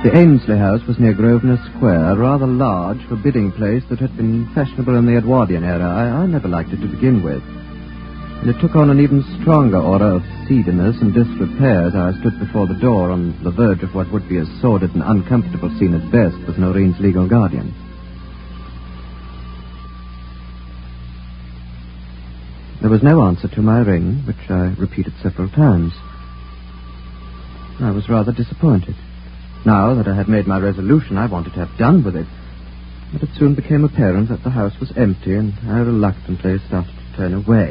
The Ainsley house was near Grosvenor Square, a rather large, forbidding place that had been fashionable in the Edwardian era. I never liked it to begin with. And it took on an even stronger aura of seediness and disrepair as I stood before the door on the verge of what would be a sordid and uncomfortable scene at best with Noreen's legal guardian. There was no answer to my ring, which I repeated several times. I was rather disappointed. Now that I had made my resolution, I wanted to have done with it. But it soon became apparent that the house was empty, and I reluctantly started to turn away.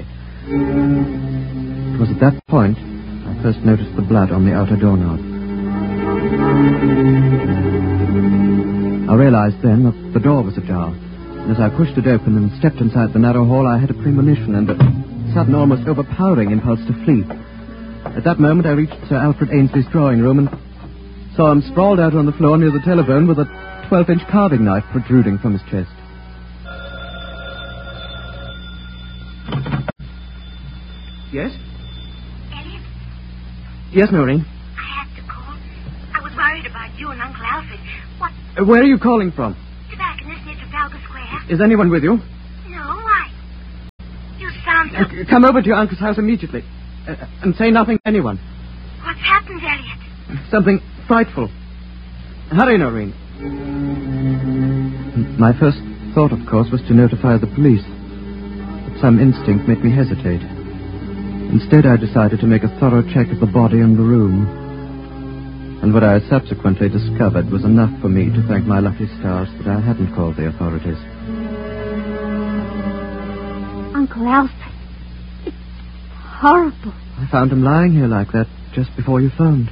It was at that point I first noticed the blood on the outer doorknob. I realized then that the door was ajar, and as I pushed it open and stepped inside the narrow hall, I had a premonition and a sudden, almost overpowering impulse to flee. At that moment, I reached Sir Alfred Ainsley's drawing room and saw him sprawled out on the floor near the telephone with a 12-inch carving knife protruding from his chest. Yes? Elliot? Yes, Noreen? I had to call. I was worried about you and Uncle Alfred. What? Where are you calling from? Tobacconist near Trafalgar Square? Is anyone with you? No, why? You sound so... Come over to your uncle's house immediately. And say nothing to anyone. What's happened, Elliot? Something frightful. Hurry, Noreen. My first thought, of course, was to notify the police. But some instinct made me hesitate. Instead, I decided to make a thorough check of the body and the room. And what I subsequently discovered was enough for me to thank my lucky stars that I hadn't called the authorities. Uncle Alfred. It's horrible. I found him lying here like that just before you phoned.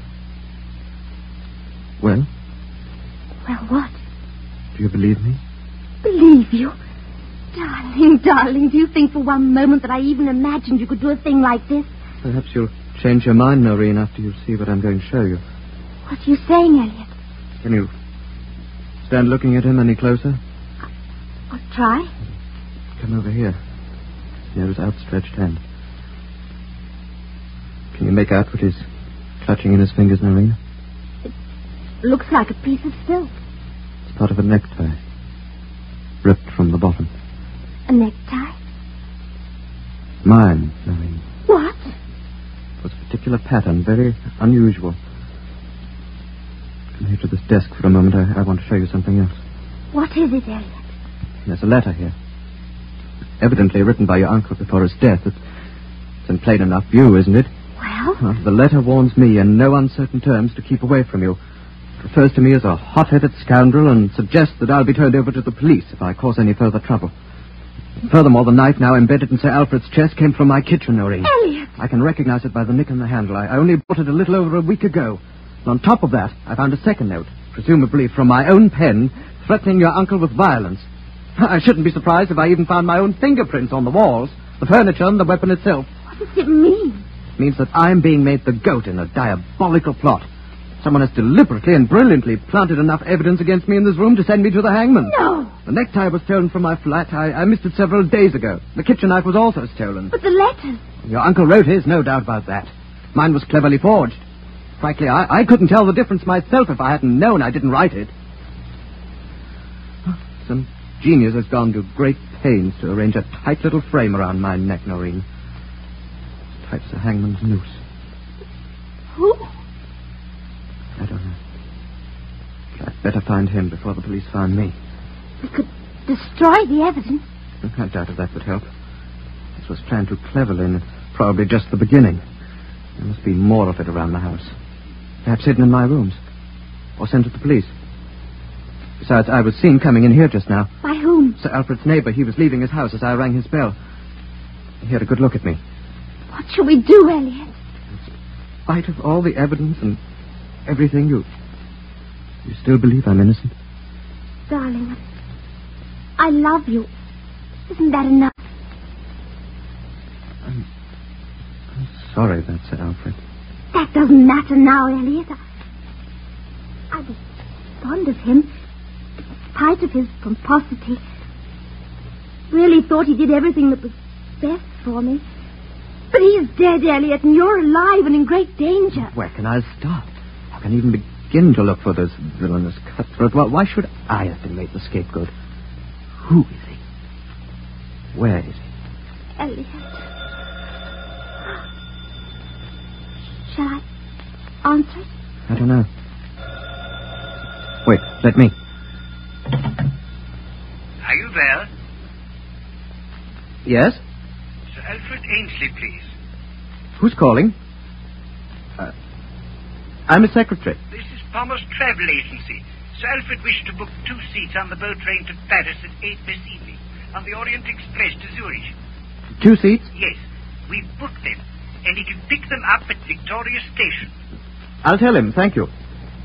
Well? Well, what? Do you believe me? Believe you? Darling, do you think for one moment that I even imagined you could do a thing like this? Perhaps you'll change your mind, Noreen, after you see what I'm going to show you. What are you saying, Elliot? Can you stand looking at him any closer? I'll try. Come over here, near his outstretched hand. Can you make out what he's clutching in his fingers, Noreen? It looks like a piece of silk. It's part of a necktie, ripped from the bottom. A necktie? Mine, Noreen. What? It was a particular pattern, very unusual. Come here to this desk for a moment. I want to show you something else. What is it, Elliot? There's a letter here. Evidently written by your uncle before his death. It's in plain enough view, isn't it? Well? The letter warns me in no uncertain terms to keep away from you. It refers to me as a hot-headed scoundrel and suggests that I'll be turned over to the police if I cause any further trouble. Furthermore, the knife now embedded in Sir Alfred's chest came from my kitchen, Noreen. Elliot! I can recognize it by the nick in the handle. I only bought it a little over a week ago. And on top of that, I found a second note, presumably from my own pen, threatening your uncle with violence. I shouldn't be surprised if I even found my own fingerprints on the walls, the furniture and the weapon itself. What does it mean? It means that I'm being made the goat in a diabolical plot. Someone has deliberately and brilliantly planted enough evidence against me in this room to send me to the hangman. No! The necktie was stolen from my flat. I missed it several days ago. The kitchen knife was also stolen. But the letters... Your uncle wrote his, no doubt about that. Mine was cleverly forged. Frankly, I couldn't tell the difference myself if I hadn't known I didn't write it. Some genius has gone to great pains to arrange a tight little frame around my neck, Noreen. Tight as a hangman's noose. Who? I don't know. But I'd better find him before the police find me. We could destroy the evidence. I doubt if that would help. This was planned too cleverly, and it's probably just the beginning. There must be more of it around the house. Perhaps hidden in my rooms. Or sent to the police. Besides, I was seen coming in here just now. By whom? Sir Alfred's neighbor. He was leaving his house as I rang his bell. He had a good look at me. What shall we do, Elliot? In spite of all the evidence and everything, you still believe I'm innocent? Darling, I love you. Isn't that enough? I'm sorry about Sir Alfred. That doesn't matter now, Elliot. I was fond of him, in spite of his pomposity. Really thought he did everything that was best for me. But he's dead, Elliot, and you're alive and in great danger. Where can I start? How can I even begin to look for this villainous cutthroat. Why should I have been made the scapegoat? Who is he? Where is he? Elliot. Shall I answer it? I don't know. Wait, let me. Are you there? Yes? Sir Alfred Ainsley, please. Who's calling? I'm a secretary. This is Palmer's Travel Agency. Sir Alfred wished to book 2 seats on the boat train to Paris at 8 this evening, on the Orient Express to Zurich. 2 seats? Yes, we've booked them, and he can pick them up at Victoria Station. I'll tell him, thank you.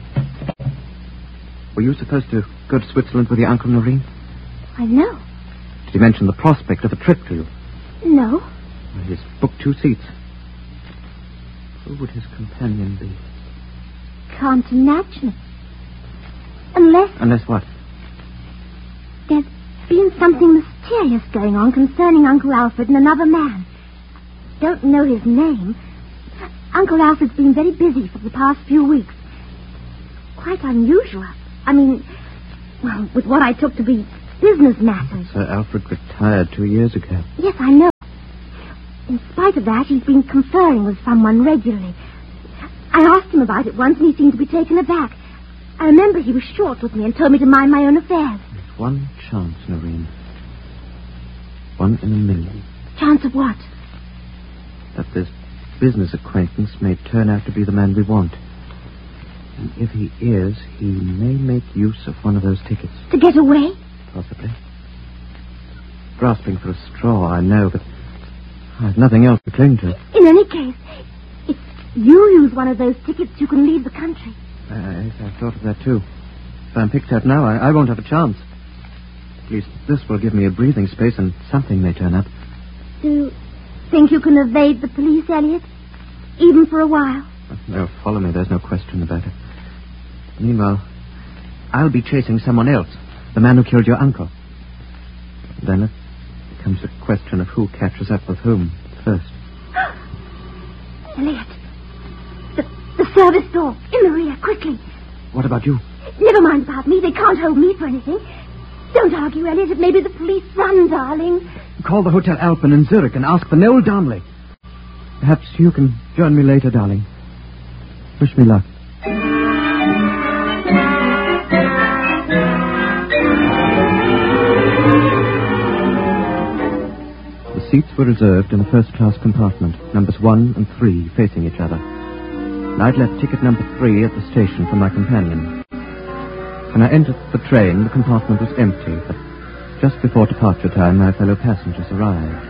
Were you supposed to go to Switzerland with your Uncle Noreen? I know. Did he mention the prospect of a trip to you? No. Well, he's booked 2 seats. Who would his companion be? Can't imagine it. Unless what? there's been something mysterious going on concerning Uncle Alfred and another man. Don't know his name. Uncle Alfred's been very busy for the past few weeks. Quite unusual. I mean, well, with what I took to be business matters. Sir Alfred retired 2 years ago. Yes, I know. In spite of that, he's been conferring with someone regularly. I asked him about it once, and he seemed to be taken aback. I remember he was short with me and told me to mind my own affairs. There's one chance, Noreen. 1 in a million. Chance of what? That this business acquaintance may turn out to be the man we want. And if he is, he may make use of one of those tickets. To get away? Possibly. Grasping for a straw, I know, but I have nothing else to cling to. In any case, if you use one of those tickets, you can leave the country. I thought of that, too. If I'm picked up now, I won't have a chance. At least this will give me a breathing space, and something may turn up. Do you think you can evade the police, Elliot? Even for a while? They'll follow me, there's no question about it. Meanwhile, I'll be chasing someone else. The man who killed your uncle. Then it becomes a question of who catches up with whom first. Elliot. The service door. In the rear, quickly. What about you? Never mind about me. They can't hold me for anything. Don't argue, Elliot. It may be the police. Run, darling. Call the Hotel Alpen in Zurich and ask for Noel Darnley. Perhaps you can join me later, darling. Wish me luck. The seats were reserved in the first-class compartment, numbers 1 and 3 facing each other. And I'd left ticket number 3 at the station for my companion. When I entered the train, the compartment was empty, but just before departure time, my fellow passengers arrived.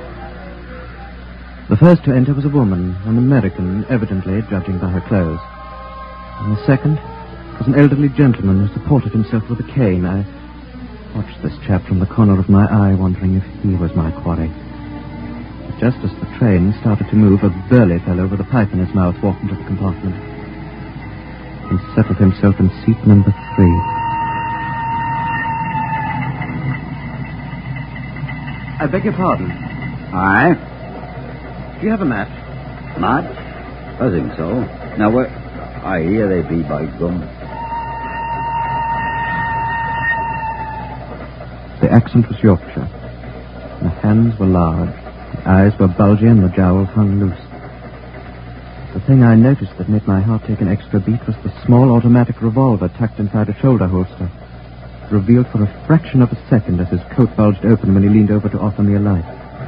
The first to enter was a woman, an American, evidently, judging by her clothes. And the second was an elderly gentleman who supported himself with a cane. I watched this chap from the corner of my eye, wondering if he was my quarry. But just as the train started to move, a burly fellow with a pipe in his mouth walked into the compartment and settled himself in seat number 3. I beg your pardon. Aye? Do you have a match? Match? I think so. Now, where... Aye, here they be, by gum. The accent was Yorkshire. The hands were large, the eyes were bulgy, and the jowls hung loose. The thing I noticed that made my heart take an extra beat was the small automatic revolver tucked inside a shoulder holster, revealed for a fraction of a second as his coat bulged open when he leaned over to offer me a light.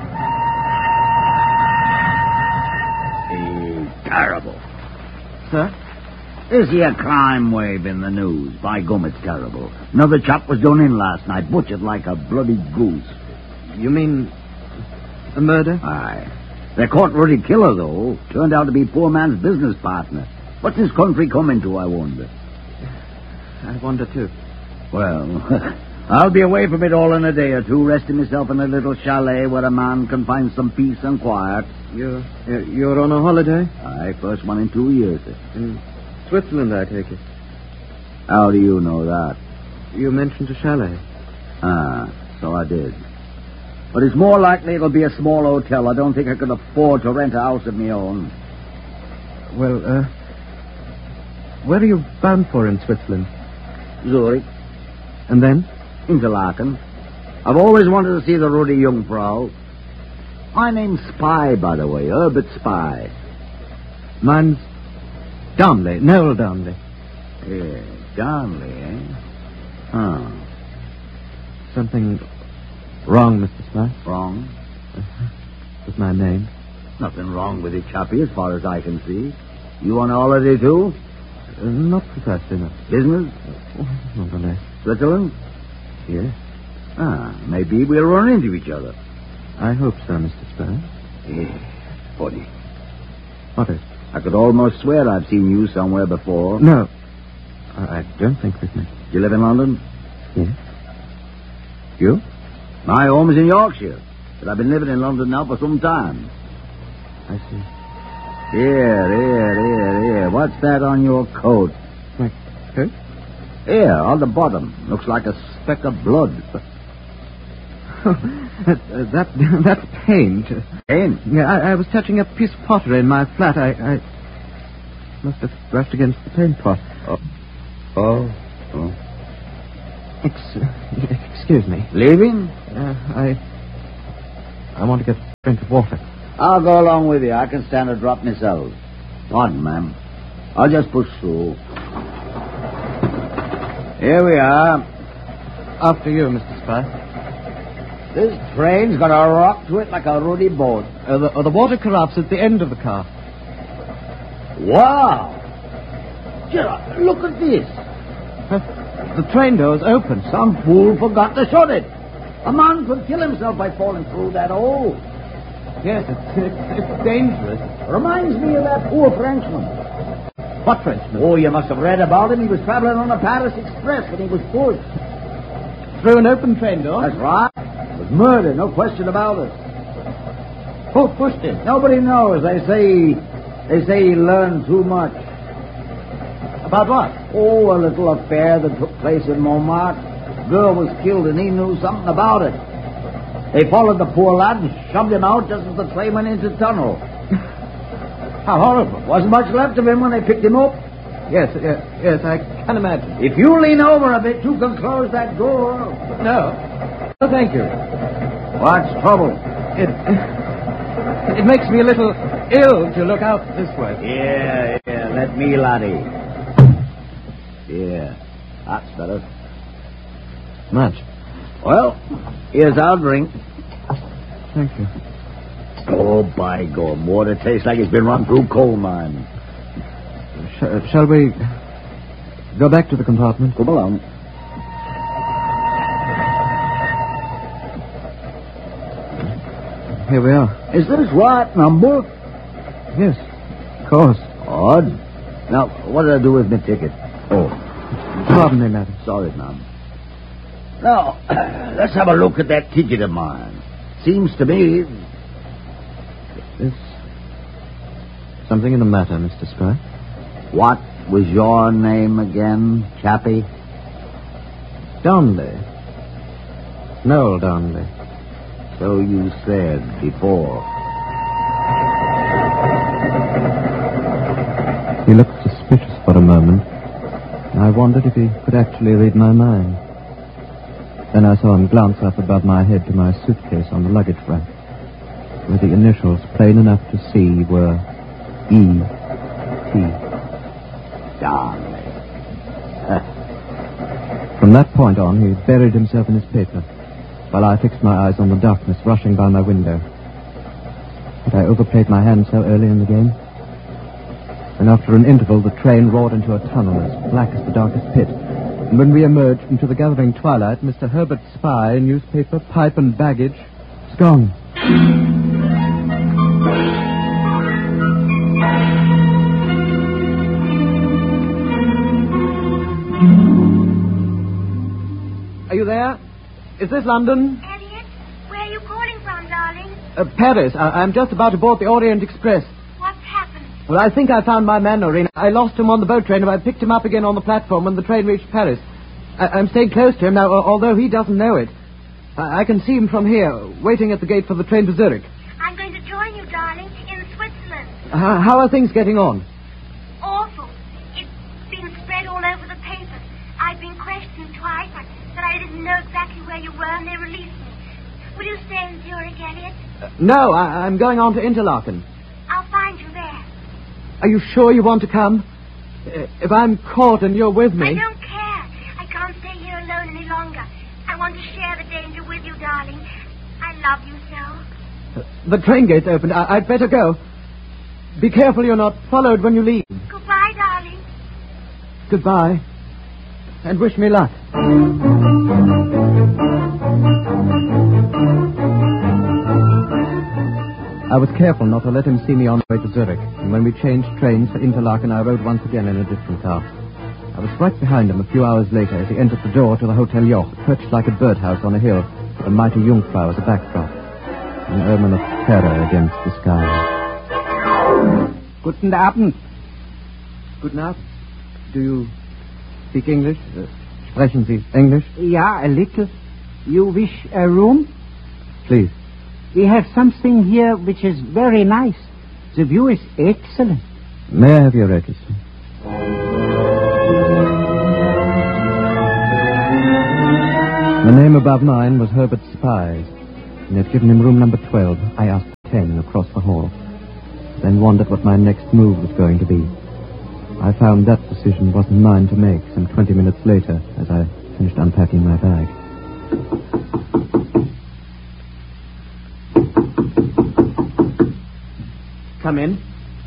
Terrible. Sir? Is he a crime wave in the news? By gum, it's terrible. Another chap was done in last night, butchered like a bloody goose. You mean a murder? Aye. They caught Ruddy Killer, though. Turned out to be poor man's business partner. What's this country coming to, I wonder? I wonder, too. Well, I'll be away from it all in a day or two, resting myself in a little chalet where a man can find some peace and quiet. You're on a holiday? Aye, first one in 2 years. In Switzerland, I take it. How do you know that? You mentioned a chalet. Ah, so I did. But it's more likely it'll be a small hotel. I don't think I could afford to rent a house of my own. Well, Where are you bound for in Switzerland? Zurich. And then? Interlaken. I've always wanted to see the Rudi Jungfrau. My name's Spy, by the way. Herbert Spy. Mine's Darnley. Noel Darnley. Yeah, Darnley, eh? Huh. Something wrong, Mr. Spy? Wrong? With my name? Nothing wrong with it, chappie, as far as I can see. You on holiday, too? Not precisely, no. Business? Not unless. Switzerland? Yes. Maybe we'll run into each other. I hope so, Mr. Spy. Yeah, funny. What is? I could almost swear I've seen you somewhere before. No. I don't think we've met. You live in London? Yes. You? My home is in Yorkshire, but I've been living in London now for some time. I see. Here. What's that on your coat? My coat? Here, on the bottom. Looks like a speck of blood. That's paint. Paint? Yeah, I was touching up a piece of pottery in my flat. I must have brushed against the paint pot. Oh. Excuse me. Leaving? I want to get a drink of water. I'll go along with you. I can stand a drop myself. Pardon, ma'am. I'll just push through. Here we are. After you, Mr. Spy. This train's got a rock to it like a ruddy boat. The water carafe's at the end of the car. Wow! Gerard, look at this. The train door's open. Some fool forgot to shut it. A man could kill himself by falling through that hole. Yes, it's dangerous. Reminds me of that poor Frenchman. What Frenchman? Oh, you must have read about him. He was traveling on a Paris Express when he was pushed. Through an open train door? That's right. It was murder, no question about it. Who pushed him? Nobody knows. They say he learned too much. About what? Oh, a little affair that took place in Montmartre. Girl was killed and he knew something about it. They followed the poor lad and shoved him out just as the train went into the tunnel. How horrible. Wasn't much left of him when they picked him up. Yes, I can imagine. If you lean over a bit, you can close that door. No, thank you. What's trouble? It makes me a little ill to look out this way. Yeah, let me, laddie. Yeah, that's better. Much. Well, here's our drink. Thank you. Oh, by God, water tastes like it's been run through coal mine. Shall we go back to the compartment? Come along. Here we are. Is this right number? Yes, of course. Odd. Now, what did I do with my ticket? Oh. Pardon me, madam. Sorry, ma'am. Now, let's have a look at that ticket of mine. Seems to me... Is something the matter, Mr. Spy? What was your name again, chappie? Darnley. Noel Darnley. So you said before. He looked suspicious for a moment. I wondered if he could actually read my mind. Then I saw him glance up above my head to my suitcase on the luggage rack, where the initials, plain enough to see, were E.T. Darnley. From that point on, he buried himself in his paper, while I fixed my eyes on the darkness rushing by my window. Had I overplayed my hand so early in the game? And after an interval, the train roared into a tunnel as black as the darkest pit. And when we emerged into the gathering twilight, Mr. Herbert Spy, newspaper, pipe, and baggage, was gone. Are you there? Is this London? Elliot, where are you calling from, darling? Paris. I'm just about to board the Orient Express. What's happened? Well, I think I found my man, Noreen. I lost him on the boat train, and I picked him up again on the platform when the train reached Paris. I'm staying close to him now, although he doesn't know it. I can see him from here, waiting at the gate for the train to Zurich. I'm going to join you, darling, in Switzerland. How are things getting on? Awful. It's been read all over the papers. I've been questioned twice, but I didn't know exactly where you were, and they released me. Will you stay in Zurich, Elliot? No, I'm going on to Interlaken. I'll find you there. Are you sure you want to come? If I'm caught and you're with me... I don't care. I can't stay here alone any longer. I want to share the danger with you, darling. I love you so. The train gate's opened. I'd better go. Be careful you're not followed when you leave. Goodbye, darling. Goodbye. And wish me luck. I was careful not to let him see me on the way to Zurich, and when we changed trains for Interlaken, I rode once again in a different car. I was right behind him a few hours later as he entered the door to the Hotel Joch, perched like a birdhouse on a hill, with a mighty Jungfrau as a backdrop, an omen of terror against the sky. Guten Abend. Guten Abend. Do you speak English? Sprechen Sie English? Ja, a little. You wish a room? Please. We have something here which is very nice. The view is excellent. May I have your register? The name above mine was Herbert Spies, and they'd given him room number 12. I asked 10 across the hall, then wondered what my next move was going to be. I found that decision wasn't mine to make some 20 minutes later as I finished unpacking my bag. Come in.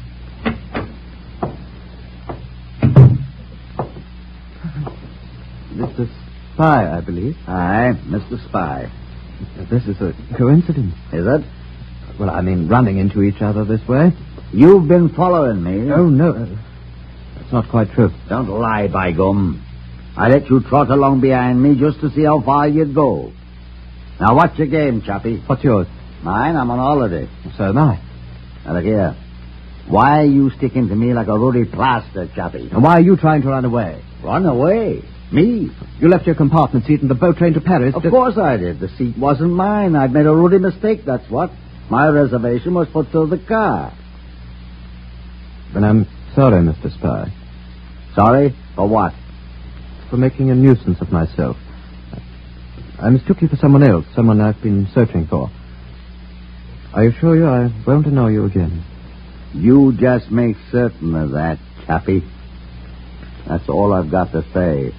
Mr. Spy, I believe. Aye, Mr. Spy. This is a coincidence. Is it? Well, I mean, running into each other this way. You've been following me. Oh, no. That's not quite true. Don't lie, by gum. I let you trot along behind me just to see how far you'd go. Now, what's your game, chappie? What's yours? Mine? I'm on holiday. So am I. Now, look here. Why are you sticking to me like a ruddy plaster, chappie? And why are you trying to run away? Run away? Me? You left your compartment seat in the boat train to Paris. Of course I did. The seat wasn't mine. I'd made a ruddy mistake, that's what. My reservation was put to the car. Then I'm sorry, Mr. Spy. Sorry? For what? For making a nuisance of myself. I mistook you for someone else, someone I've been searching for. I assure you I won't annoy you again. You just make certain of that, chappie. That's all I've got to say.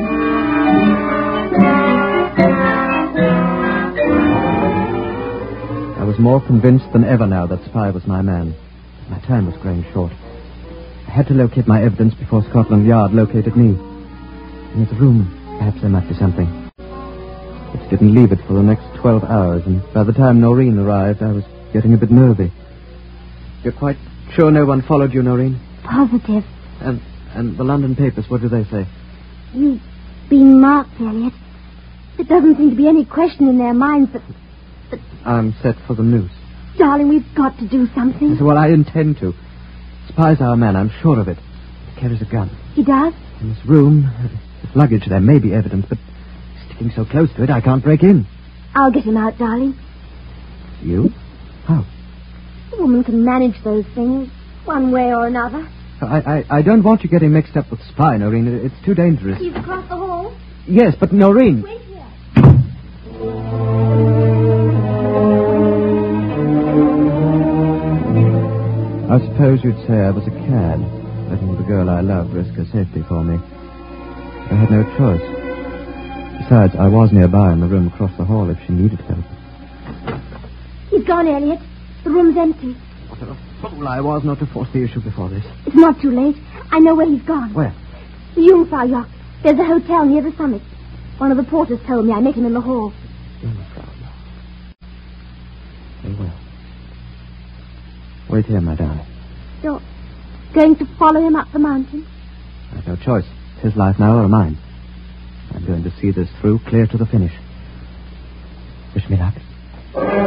I was more convinced than ever now that Spy was my man. My time was growing short. I had to locate my evidence before Scotland Yard located me. In his room, perhaps there might be something. It didn't leave it for the next 12 hours, and by the time Noreen arrived, I was getting a bit nervy. You're quite sure no one followed you, Noreen? Positive. And the London papers, what do they say? You've been marked, Elliot. There doesn't seem to be any question in their minds that... I'm set for the noose. Darling, we've got to do something. Well, I intend to. Spy's our man, I'm sure of it. He carries a gun. He does? In this room, his luggage, there may be evidence, but sticking so close to it, I can't break in. I'll get him out, darling. You? How? A woman can manage those things, one way or another. I don't want you getting mixed up with Spy, Noreen. It's too dangerous. He's across the hall. Yes, but Noreen... Wait here. I suppose you'd say I was a cad, letting the girl I loved risk her safety for me. I had no choice. Besides, I was nearby in the room across the hall if she needed help. He's gone, Elliot. The room's empty. What a fool I was not to force the issue before this. It's not too late. I know where he's gone. Where? The Jungfrau Yacht. There's a hotel near the summit. One of the porters told me. I met him in the hall. Jungfrau. Very well. Wait here, my darling. You're going to follow him up the mountain? I have no choice. It's his life now or mine. I'm going to see this through clear to the finish. Wish me luck.